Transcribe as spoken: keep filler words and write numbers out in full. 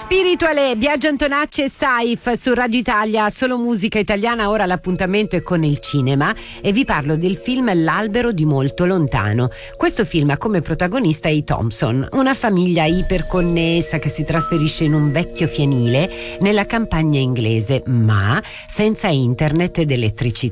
Spirituale, Biagio Antonacci e Saif su Radio Italia, solo musica italiana. Ora l'appuntamento è con il cinema e vi parlo del film L'albero di molto lontano. Questo film ha come protagonista i Thompson, una famiglia iperconnessa che si trasferisce in un vecchio fienile nella campagna inglese, ma senza internet ed elettricità.